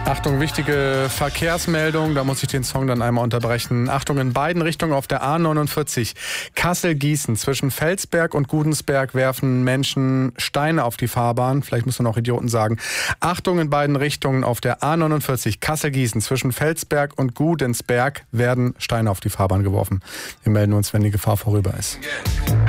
Achtung, wichtige Verkehrsmeldung, da muss ich den Song dann einmal unterbrechen. Achtung, in beiden Richtungen auf der A49 Kassel-Gießen. Zwischen Felsberg und Gudensberg werfen Menschen Steine auf die Fahrbahn. Vielleicht muss man auch Idioten sagen. Achtung, in beiden Richtungen auf der A49 Kassel-Gießen. Zwischen Felsberg und Gudensberg werden Steine auf die Fahrbahn geworfen. Wir melden uns, wenn die Gefahr vorüber ist.